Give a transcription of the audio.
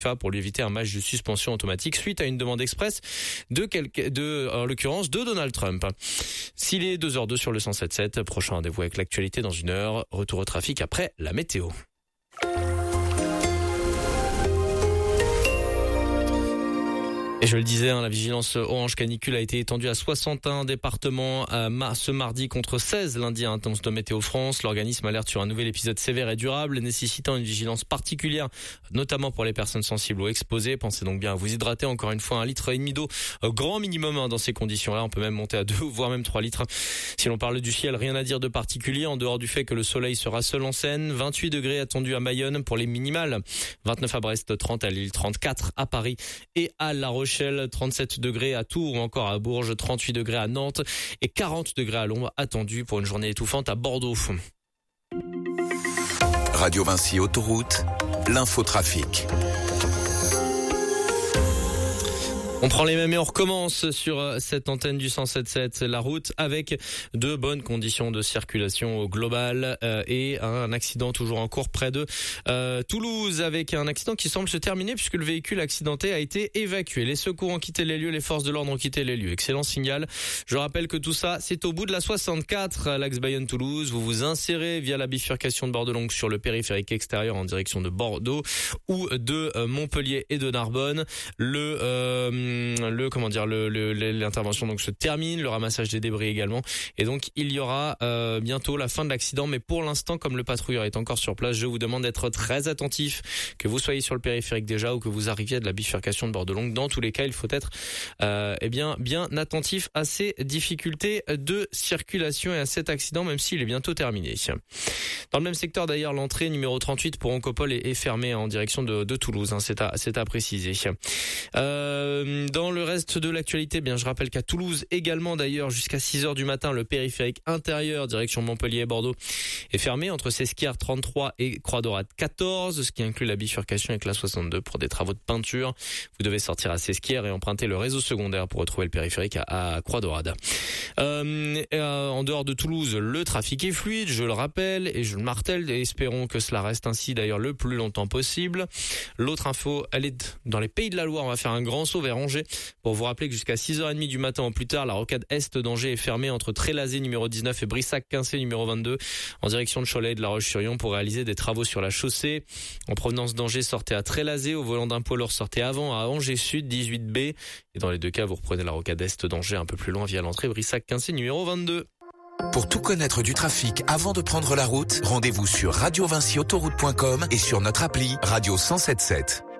pour lui éviter un match de suspension automatique suite à une demande express en l'occurrence de Donald Trump. S'il est 2h02 sur le 107.7, prochain rendez-vous avec l'actualité dans 1 heure. Retour au trafic après la météo. Et je le disais, la vigilance orange canicule a été étendue à 61 départements ce mardi contre 16 lundi, annonce de Météo France. L'organisme alerte sur un nouvel épisode sévère et durable nécessitant une vigilance particulière, notamment pour les personnes sensibles ou exposées. Pensez donc bien à vous hydrater, encore une fois 1,5 litre d'eau grand minimum dans ces conditions-là. On peut même monter à 2 voire même 3 litres. Si l'on parle du ciel, rien à dire de particulier en dehors du fait que le soleil sera seul en scène. 28 degrés attendus à Bayonne pour les minimales, 29 à Brest, 30 à Lille, 34 à Paris et à La Rochelle. 37 degrés à Tours ou encore à Bourges, 38 degrés à Nantes et 40 degrés à l'ombre attendus pour une journée étouffante à Bordeaux. Radio Vinci Autoroute, l'infotrafic. On prend les mêmes et on recommence sur cette antenne du 107.7, la route avec de bonnes conditions de circulation au global et un accident toujours en cours près de Toulouse avec un accident qui semble se terminer puisque le véhicule accidenté a été évacué. Les secours ont quitté les lieux, les forces de l'ordre ont quitté les lieux. Excellent signal. Je rappelle que tout ça, c'est au bout de la 64, l'axe Bayonne-Toulouse. Vous vous insérez via la bifurcation de Bordeaux-Longue sur le périphérique extérieur en direction de Bordeaux ou de Montpellier et de Narbonne. L'intervention donc se termine, le ramassage des débris également, et donc il y aura bientôt la fin de l'accident. Mais pour l'instant, comme le patrouilleur est encore sur place, je vous demande d'être très attentif, que vous soyez sur le périphérique déjà ou que vous arriviez de la bifurcation de Bordeaux-Longue. Dans tous les cas, il faut être bien attentif à ces difficultés de circulation et à cet accident, même s'il est bientôt terminé. Dans le même secteur d'ailleurs, l'entrée numéro 38 pour Oncopole est fermée en direction de Toulouse, c'est à préciser. Dans le reste de l'actualité, je rappelle qu'à Toulouse également d'ailleurs, jusqu'à 6h du matin, le périphérique intérieur direction Montpellier et Bordeaux est fermé entre Sesquières 33 et Croix-Daurade 14, ce qui inclut la bifurcation avec la 62 pour des travaux de peinture. Vous devez sortir à Sesquières et emprunter le réseau secondaire pour retrouver le périphérique à Croix-Daurade. En dehors de Toulouse, le trafic est fluide, je le rappelle et je le martèle, et espérons que cela reste ainsi d'ailleurs le plus longtemps possible. L'autre info, elle est dans les Pays de la Loire. On va faire un grand saut vers Angers pour vous rappeler que jusqu'à 6h30 du matin au plus tard, la rocade est d'Angers est fermée entre Trélazé numéro 19 et Brissac-Quincé numéro 22 en direction de Cholet et de La Roche-sur-Yon pour réaliser des travaux sur la chaussée. En provenance d'Angers, sortez à Trélazé, au volant d'un poids lourd, sortez avant à Angers Sud 18B, et dans les deux cas, vous reprenez la rocade est d'Angers un peu plus loin via l'entrée Brissac-Quincé numéro 22. Pour tout connaître du trafic avant de prendre la route, rendez-vous sur radiovinciautoroute.com et sur notre appli Radio 107.7.